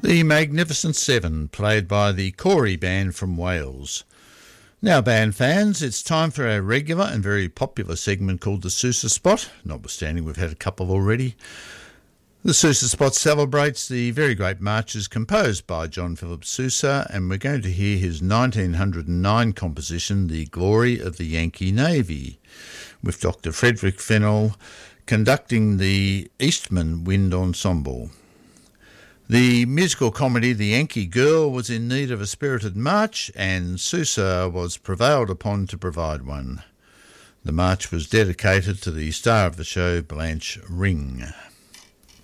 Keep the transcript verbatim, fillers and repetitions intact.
The Magnificent Seven, played by the Corey Band from Wales. Now, band fans, it's time for our regular and very popular segment called the Sousa Spot, notwithstanding we've had a couple already. The Sousa Spot celebrates the very great marches composed by John Philip Sousa, and we're going to hear his nineteen oh nine composition, The Glory of the Yankee Navy, with Doctor Frederick Fennell conducting the Eastman Wind Ensemble. The musical comedy The Yankee Girl was in need of a spirited march, and Sousa was prevailed upon to provide one. The march was dedicated to the star of the show, Blanche Ring.